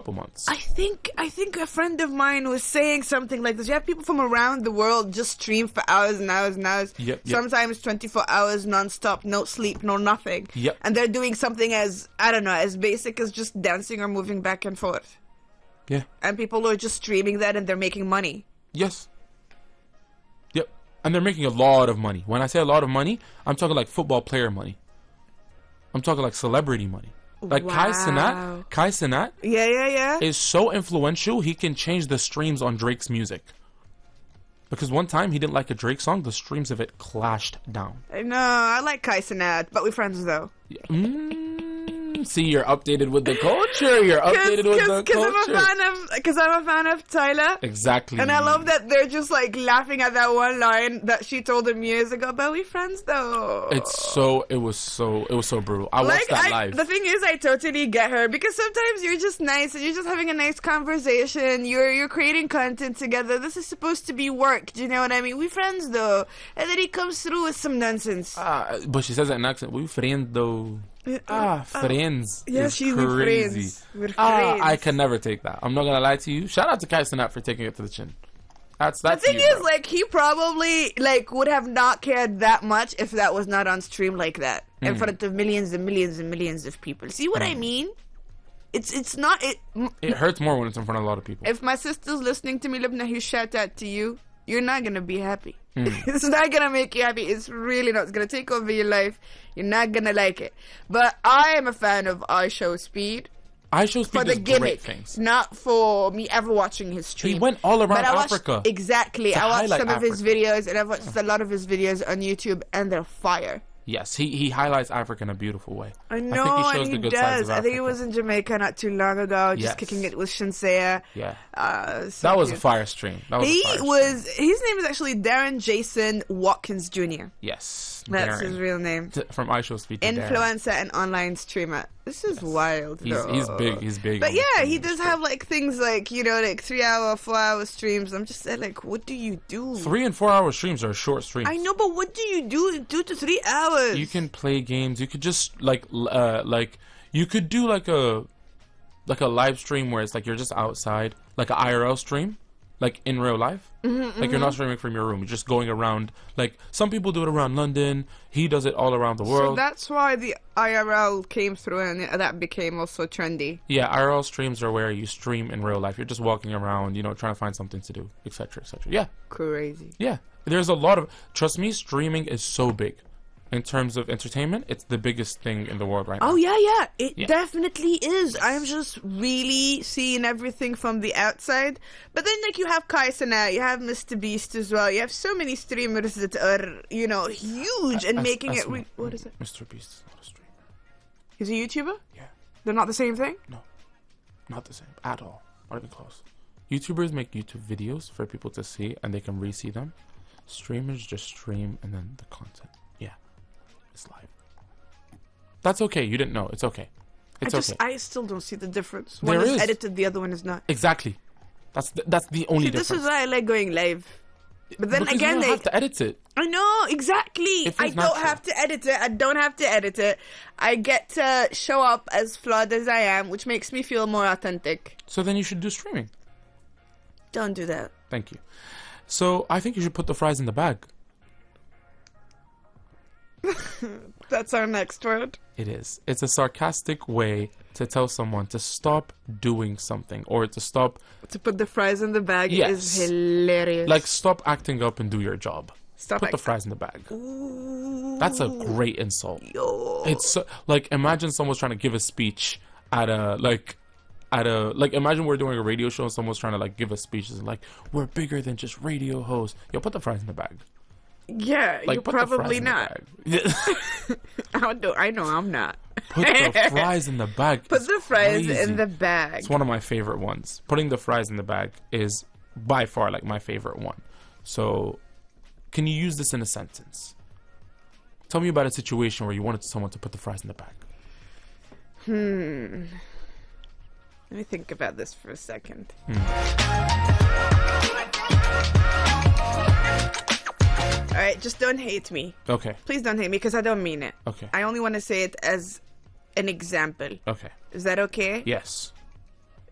couple months. I think a friend of mine was saying something like this. You have people from around the world just stream for hours and hours and hours. Yep. Sometimes 24 hours non-stop, no sleep, no nothing. Yep. And they're doing something as, I don't know, as basic as just dancing or moving back and forth. Yeah. And people are just streaming that and they're making money. Yes. Yep. And they're making a lot of money. When I say a lot of money, I'm talking like football player money. I'm talking like celebrity money. Like Wow. Kai Cenat Yeah. is so influential, he can change the streams on Drake's music. Because one time he didn't like a Drake song, the streams of it clashed down. No, I like Kai Cenat, but we're friends though. See, you're updated with the culture. You're updated with the culture. Because I'm a fan of Tyler. Exactly. And I love that they're just like laughing at that one line that she told him years ago, but we friends though. It was so brutal. I watched that live. The thing is, I totally get her because sometimes you're just nice and you're just having a nice conversation. You're creating content together. This is supposed to be work. Do you know what I mean? We friends though. And then he comes through with some nonsense. But she says it in accent. We friends though. Friends. Yeah, she's crazy. friends. We're friends. I can never take that. I'm not gonna lie to you. Shout out to Kai Cenat for taking it to the chin. That's the thing you, is, bro. like, he probably like would have not cared that much if that was not on stream like that in front of millions and millions and millions of people. See what I mean? It's not it. It hurts more when it's in front of a lot of people. If my sister's listening to me, Libna, huge shout out to you. You're not gonna be happy. It's not gonna make you happy. It's really not. It's gonna take over your life. You're not gonna like it. But I am a fan of iShowSpeed. iShowSpeed For the does gimmick, great things. not for me ever watching his stream. He went all around But I watched, Africa. Exactly. to I watched highlight some of his Africa. videos, and I've watched a lot of his videos on YouTube, and they're fire. Yes, he highlights Africa in a beautiful way. I know, I think he shows and the he good sides does. of I think he Africa. was in Jamaica not too long ago, just Yes. kicking it with Shinsea. Yeah. So That was a cute. fire stream. That was a fire stream. His name is actually Darren Jason Watkins Jr. Yes. That's Darren. his real name. From iShowSpeed to Darren. Influencer and online streamer. This is wild, though. He's big. He's big. But on the yeah, stream he does have like things like, you know, like 3 hour, 4 hour streams. I'm just saying, like, what do you do? 3 and 4 hour streams are short streams. I know, but what do you do in 2 to 3 hours? You can play games. You could just like you could do like a live stream where it's like you're just outside, like an IRL stream, like in real life. Like you're not streaming from your room. You're just going around. Like some people do it around London. He does it all around the So world. that's why the IRL came through and that became also trendy. Yeah, IRL streams are where you stream in real life. You're just walking around, you know, trying to find something to do, etc., etc. Yeah, Crazy. yeah. There's a lot of. Trust me, streaming is so big. In terms of entertainment, it's the biggest thing in the world right now. Oh, yeah. It Yeah. definitely is. I'm just really seeing everything from the outside. But then, like, you have Kai Cenat, you have Mr. Beast as well. You have so many streamers that are, you know, huge and making it... what is it? Mr. Beast is not a streamer. He's a YouTuber? Yeah. They're not the same thing? No. Not the same. At all. Not even close. YouTubers make YouTube videos for people to see and they can re-see them. Streamers just stream and then the content. Yeah. It's live. That's okay. You didn't know. It's okay. It's okay. I still don't see the difference. One There is is. edited, the other one is not. Exactly. That's the only See, difference. this is why I like going live. But then because again, you don't they... have to edit it. I know, exactly. It I feels don't natural. have to edit it. I don't have to edit it. I get to show up as flawed as I am, which makes me feel more authentic. So then you should do streaming. Don't do that. Thank you. So I think you should put the fries in the bag. That's our next word. It is. It's a sarcastic way to tell someone to stop doing something or to stop, To put the fries in the bag Yes. is hilarious. like, stop acting up and do your job. Stop Put the act- fries in the bag. Ooh, That's a great insult. yo. It's so, like, imagine someone's trying to give a speech at a, like, imagine we're doing a radio show and someone's trying to, like, give a speech. It's like, we're bigger than just radio hosts. Yo, put the fries in the bag. Yeah, Like, you're put the fries probably in the not. bag. I know I'm not. Put the fries in the bag. Put It's the fries crazy. in the bag. It's one of my favorite ones. Putting the fries in the bag is by far like my favorite one. So, can you use this in a sentence? Tell me about a situation where you wanted someone to put the fries in the bag. Let me think about this for a second. All right, just don't hate me. Okay. Please don't hate me because I don't mean it. Okay. I only want to say it as an example. Okay. Is that okay? Yes.